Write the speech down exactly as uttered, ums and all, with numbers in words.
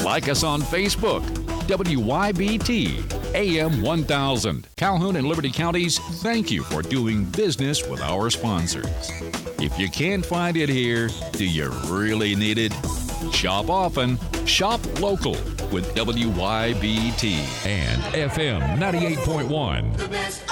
Like us on Facebook. W Y B T A M one thousand. Calhoun and Liberty Counties, thank you for doing business with our sponsors. If you can't find it here, do you really need it? Shop often, shop local with W Y B T and F M ninety-eight point one.